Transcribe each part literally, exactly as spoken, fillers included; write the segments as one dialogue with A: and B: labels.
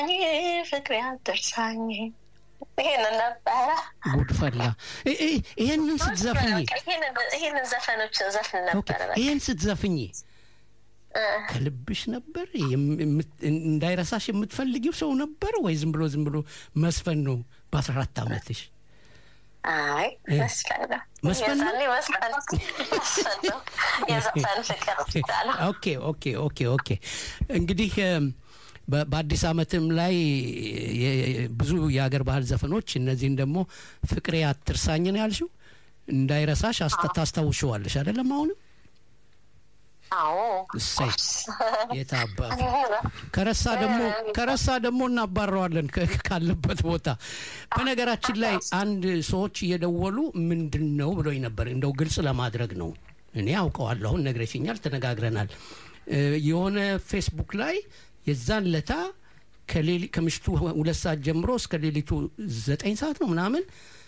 A: ፍቅሬ አትርሳኝ ይሄን ነበር
B: ጉድፈላ ይሄንን ስትዘፍኝ
A: ይሄንን ዘፈኖች ዘፈን ነበር
B: ይሄን ስትዘፍኝ ከልብሽ ነበር እንዳይረሳሽ የምትፈልጊው ሰው ነበር ወይ ዝም ብሎ ዝም ብሎ መስፈን ነው በ14 አመትሽ
A: አይ መስፈን
B: መስፈን
A: ነው መስፈን ነው የዘፈን ፍቅር ይላል
B: ኦኬ ኦኬ ኦኬ ኦኬ እንግዲህ በአዲስ አመትም ላይ ብዙ የሀገር ባህል ዘፈኖች እነዚህን ደግሞ ፍቅሬ አትርሳኝ ነው ያልሽው እንዳይረሳሽ አስተታስተውሽዋለሽ አይደለም አሁን
A: አዎ
B: እሰይ የታባቱ ከረሳ ደግሞ ከረሳ ደግሞ እናባረዋለን ካለበት ቦታ በነገራችን ላይ አንድ ሰዎች እየደወሉ ምንድነው ብሎኝ ነበር እንደው ግልጽ ለማድረግ ነው እኔ አውቀዋለሁ አሁን ነግረሽኛል ተነጋግረናል የሆነ ፌስቡክ ላይ የዛን ለታ ከሌሊ ከምሽቱ ሁለት ሰዓት ጀምሮ እስከ ሌሊቱ ዘጠኝ ሰዓት ነው ምናምን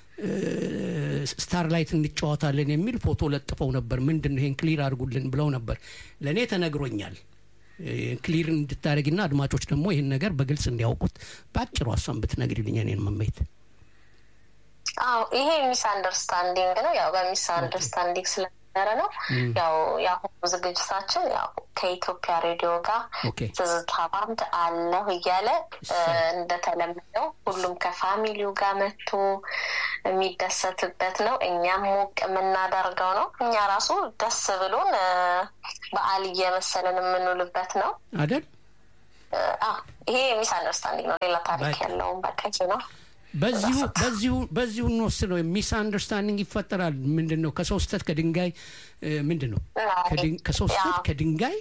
B: ስታርላይት እንጫወታለን የሚል ፎቶ ለጥፈው ነበር ምንድነው ይሄን ክሊር አድርጉልን ብለው ነበር ለኔ ተነግሮኛል ክሊር እንድታረጊና አድማጮች ደግሞ ይሄን ነገር በግልጽ እንዲያውቁት ባጭሩ አሰም ብትነግሪልኝ እኔን መመይት
A: አው ይሄ ሚስ አንደርስታንዲንግ ነው ያው በሚስ አንደርስታንዲንግ ስለ ነው ያው ያው ዝግጅታችን ያው ከኢትዮጵያ ሬዲዮ ጋር ትዝታ ባንድ አለው ይያለ እንደተለመደው ሁሉም ከፋሚሊው ጋር መጥቶ የሚደሰትበት ነው እኛም ሞቅ የምናደርገው ነው እኛ ራሱ ደስ ብሎን በዓል እየመሰለን የምንውልበት ነው
B: አይደል
A: አዎ ይሄ ሚስ አንደርስታንዲንግ ነው ሌላ ታሪክ ያለው በቃ ነው
B: በዚሁ በዚሁ በዚሁ ነው ስለ ሚስ አንደርስታንዲንግ ይፈጠራል ምንድነው ከሰው ስተት ከድንጋይ ምንድነው ከሶስት ከድንጋይ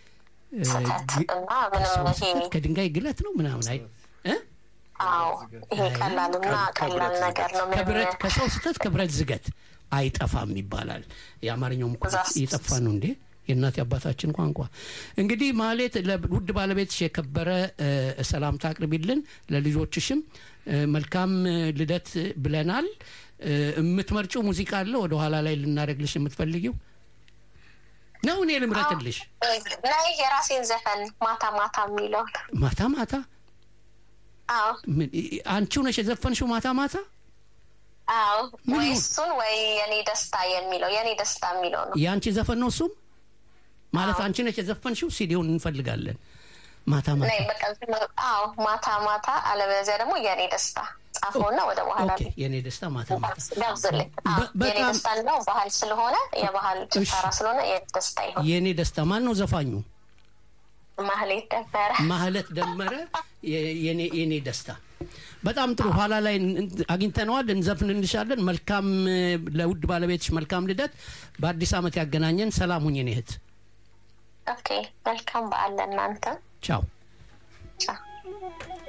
B: ከድንጋይ ግለት ነው ምናምን አይ
A: አዎ ይሄ ቀላልና ቀላል ነገር ነው
B: ከብረት ከሰው ስተት ከብረት ዝገት አይጠፋም ይባላል የአማርኛው ቋንቋ ይጠፋ ነው እንዴ የእናት ያባታችን ቋንቋ እንግዲህ ማለት ለውድ ባለቤትሽ የከበረ ሰላምታ አቅርቢልን ለልጆችሽም መልካም ልደት ብለናል እምትመርጪው ሙዚቃ አለ ወደ ኋላ ላይ ልናረግልሽ የምትፈልጊው ነው እኔ ልምረጥልሽ
A: ላይ የራሴን ዘፈን ማታ ማታ የሚለው
B: ማታ ማታ
A: አዎ
B: አንቺው ነሽ የዘፈንሽው ማታ ማታ
A: አዎ ወይሱን ወይ የኔ ደስታ የሚለው የኔ ደስታ የሚለው ነው
B: ያንቺ ዘፈን ነው እሱም ማለት አንቺ ነሽ የዘፈንሽው ሲዲውን እንፈልጋለን ማታ ማታ
A: ላይ በቃ አዎ ማታ ማታ አለበለዚያ ደግሞ የኔ ደስታ ጻፈውና ወደ በኋላ
B: ኦኬ የኔ ደስታ ማታ ማታ
A: ያብዝልኝ የኔ ደስታ ነው ባህል ስለሆነ የባህል ጭፈራ ስለሆነ የደስታ ይሁን
B: የኔ ደስታ ማን ነው ዘፋኙ
A: ማህሌት ደመረ
B: ማህሌት ደመረ የኔ የኔ ደስታ በጣም ጥሩ ኋላ ላይ አግኝተነዋል እንዘፍንልሻለን መልካም ለውድ ባለቤትሽ መልካም ልደት በአዲስ አመት ያገናኘን ሰላም ሁኚ እኔ እህት
A: ኦኬ መልካም በዓል ለእናንተ
B: ቻው
A: ቻው